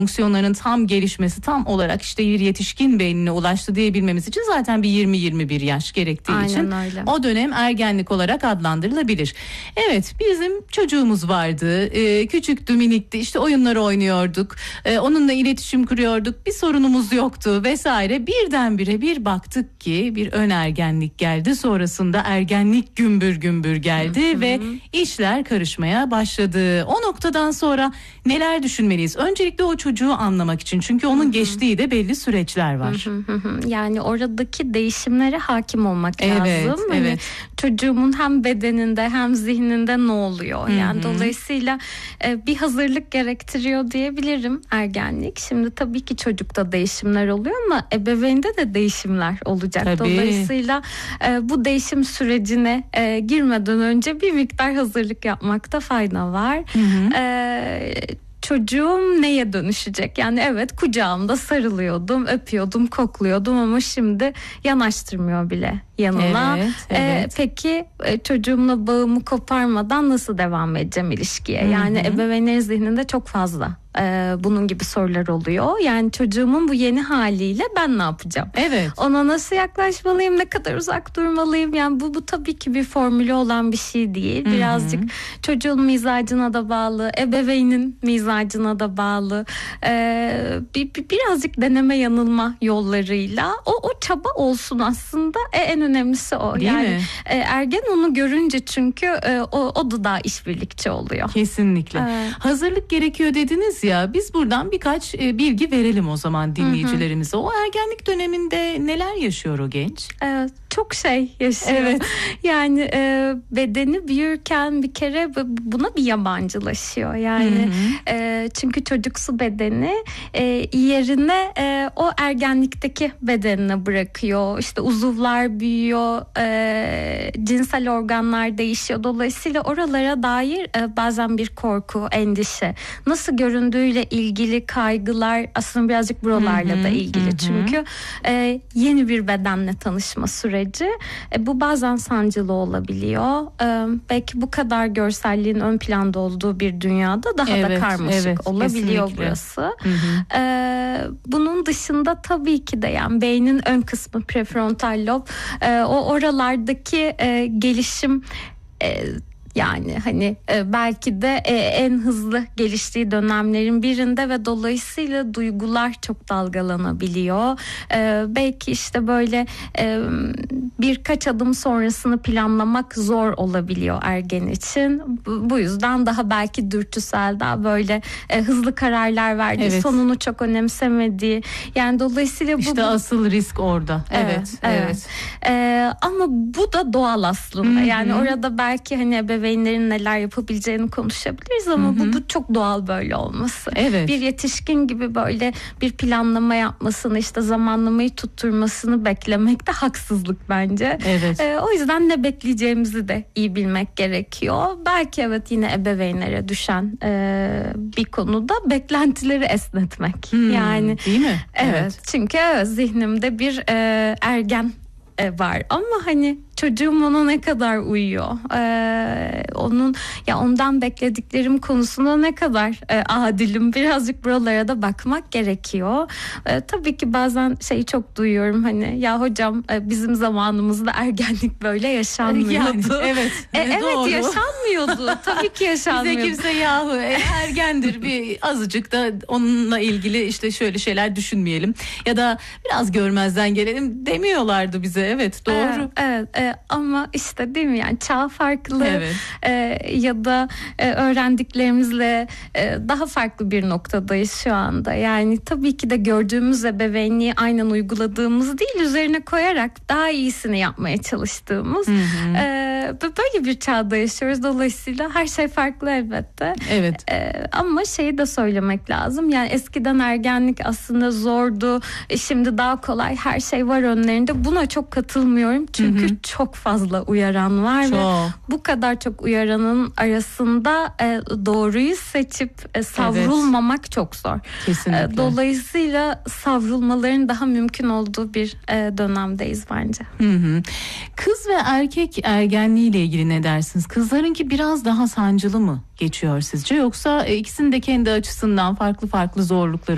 fonksiyonların tam gelişmesi, tam olarak işte bir yetişkin beynine ulaştı diyebilmemiz için zaten bir 20-21 yaş gerektiği Aynen için öyle. o dönem ergenlik olarak adlandırılabilir. Evet, bizim çocuğumuz vardı, küçüktü, minikti, işte oyunları oynuyorduk, onunla iletişim kuruyorduk, bir sorunumuz yoktu vesaire. Birdenbire bir baktık ki bir ön ergenlik geldi, sonrasında ergenlik gümbür gümbür geldi ve işler karışmaya başladı. O noktadan sonra neler düşünmeliyiz? Öncelikle o çocuğu anlamak için, çünkü onun geçtiği de belli süreçler var. Yani oradaki değişimlere hakim olmak Evet, lazım. evet. Çocuğumun hem bedeninde hem zihninde ne oluyor? Yani dolayısıyla bir hazırlık gerektiriyor diyebilirim ergenlik. Şimdi tabii ki çocukta değişimler oluyor ama ebeveynde de değişimler olacak. Tabii. Dolayısıyla bu değişim sürecine girmeden önce bir miktar hazırlık yapmakta fayda var. Çocuğum neye dönüşecek? Yani evet, kucağımda sarılıyordum, öpüyordum, kokluyordum ama şimdi yanaştırmıyor bile yanına. Evet. Peki çocuğumla bağımı koparmadan nasıl devam edeceğim ilişkiye? Yani ebeveynlerin zihninde çok fazla bunun gibi sorular oluyor. Yani çocuğumun bu yeni haliyle ben ne yapacağım? Evet. Ona nasıl yaklaşmalıyım? Ne kadar uzak durmalıyım? Yani bu tabii ki bir formülü olan bir şey değil. Birazcık çocuğun mizacına da bağlı, ebeveynin mizacına da bağlı. Birazcık deneme yanılma yollarıyla o çaba olsun aslında. En önemlisi o. Değil yani mi? Ergen onu görünce çünkü o da daha işbirlikçi oluyor. Kesinlikle. Hazırlık gerekiyor dediniz ya, biz buradan birkaç bilgi verelim o zaman dinleyicilerimize. O ergenlik döneminde neler yaşıyor o genç? Evet, çok şey yaşıyor. Evet. Yani bedeni büyürken bir kere buna bir yabancılaşıyor. Yani çünkü çocuksu bedeni yerine o ergenlikteki bedenine bırakıyor. İşte uzuvlar büyüyor, cinsel organlar değişiyor. Dolayısıyla oralara dair bazen bir korku, endişe, nasıl göründüğüyle ilgili kaygılar aslında birazcık buralarla da ilgili. Çünkü yeni bir bedenle tanışma süreci. Bu bazen sancılı olabiliyor. Belki bu kadar görselliğin ön planda olduğu bir dünyada daha da karmaşık olabiliyor kesinlikle. Burası. Bunun dışında tabii ki de yani beynin ön kısmı, prefrontal lob, o oralardaki gelişim yani hani belki de en hızlı geliştiği dönemlerin birinde ve dolayısıyla duygular çok dalgalanabiliyor. Belki işte böyle birkaç adım sonrasını planlamak zor olabiliyor ergen için. Bu yüzden daha belki dürtüsel, daha böyle hızlı kararlar verdiği, sonunu çok önemsemediği. Yani dolayısıyla bu işte asıl risk orada. Evet. Ama bu da doğal aslında. Yani orada belki hani ebeveynlerin neler yapabileceğini konuşabiliriz ama bu çok doğal böyle olması. Evet. Bir yetişkin gibi böyle bir planlama yapmasını, işte zamanlamayı tutturmasını beklemek de haksızlık bence. Evet. O yüzden ne bekleyeceğimizi de iyi bilmek gerekiyor. Belki evet, yine ebeveynlere düşen bir konuda beklentileri esnetmek. Yani değil mi? Evet. Çünkü zihnimde bir ergen var ama hani çocuğum ona ne kadar uyuyor, ondan beklediklerim konusunda ne kadar adilim, birazcık buralara da bakmak gerekiyor. Tabii ki bazen şeyi çok duyuyorum, hani ya hocam bizim zamanımızda ergenlik böyle yaşanmıyordu. Yani, evet. Evet, yaşanmıyordu. Tabii ki yaşanmıyordu. Bize kimse yahu ergendir, bir azıcık da onunla ilgili işte şöyle şeyler düşünmeyelim ya da biraz görmezden gelelim demiyorlardı bize. Evet, doğru. Evet. Ama işte değil mi, yani çağ farklı, ya da öğrendiklerimizle daha farklı bir noktadayız şu anda. Yani tabii ki de gördüğümüz ebeveynliği aynen uyguladığımız değil, üzerine koyarak daha iyisini yapmaya çalıştığımız böyle bir çağda yaşıyoruz. Dolayısıyla her şey farklı elbette. Evet. Ama şeyi de söylemek lazım. Yani eskiden ergenlik aslında zordu. Şimdi daha kolay, her şey var önlerinde. Buna çok katılmıyorum. Çünkü çok fazla uyaran var ve bu kadar çok uyaranın arasında doğruyu seçip savrulmamak çok zor. Kesinlikle. Dolayısıyla savrulmaların daha mümkün olduğu bir dönemdeyiz bence. Kız ve erkek ergenliği ile ilgili ne dersiniz? Kızlarınki biraz daha sancılı mı geçiyor sizce, yoksa ikisinin de kendi açısından farklı zorlukları